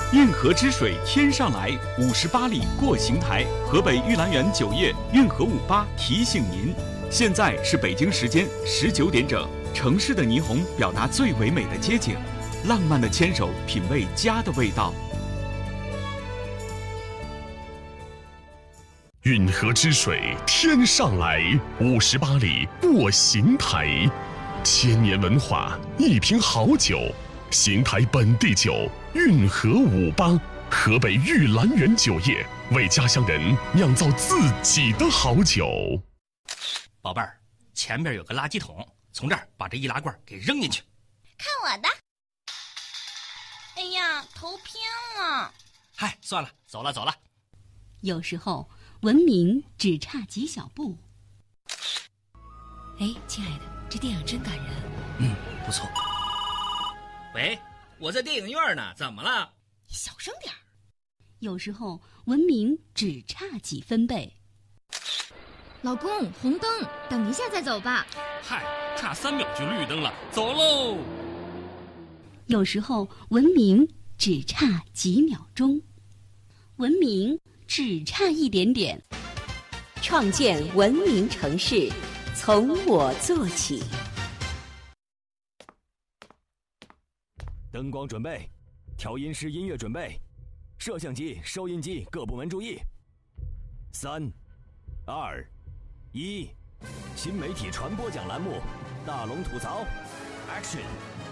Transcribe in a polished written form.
运河之水天上来，58里过邢台。河北玉兰园酒业运河58提醒您，现在是北京时间19点整。城市的霓虹表达最唯美的街景，浪漫的牵手品味家的味道。 运河之水天上来，58里过邢台。千年文化，一瓶好酒，邢台本地酒运河58，河北玉兰园酒业为家乡人酿造自己的好酒。 宝贝儿，前边有个垃圾桶，从这儿把这易拉罐给扔进去。 看我的！哎呀，头偏了。 嗨，算了，走了。 有时候文明只差几小步。 哎，亲爱的，这电影真感人。 不错。喂，我在电影院呢，怎么了？ 你小声点儿。 有时候文明只差几分贝。 老公，红灯，等一下再走吧。 嗨，差3秒就绿灯了，走喽。 有时候文明只差几秒钟，文明只差一点点。 创建文明城市，从我做起。 灯光准备，调音师音乐准备，摄像机、收音机各部门注意。3、2、1，新媒体传播奖栏目，大龙吐槽 ，Action。